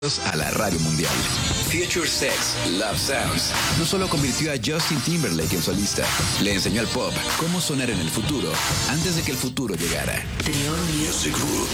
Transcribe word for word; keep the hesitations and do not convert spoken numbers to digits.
a la radio mundial. Future Sex, Love Sounds no solo convirtió a Justin Timberlake en solista, le enseñó al pop cómo sonar en el futuro antes de que el futuro llegara. Trion Music Roots.